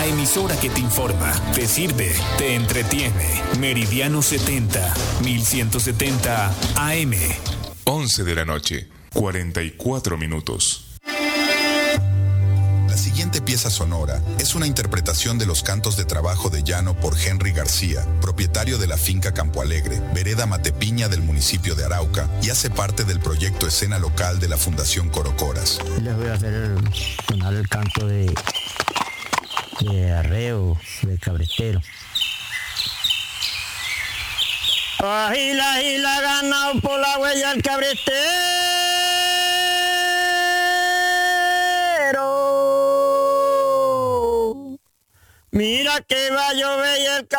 emisora que te informa, te sirve, te entretiene. Meridiano 70, 1170 AM. 11 de la noche, 44 minutos. La siguiente pieza sonora es una interpretación de los cantos de trabajo de llano por Henry García, propietario de la finca Campo Alegre, vereda Matepiña del municipio de Arauca, y hace parte del proyecto Escena Local de la Fundación Corocoras. Les voy a hacer sonar el canto de arreo, de cabretero. Agila ganado por la huella el cabretero. Mira que va a llover y el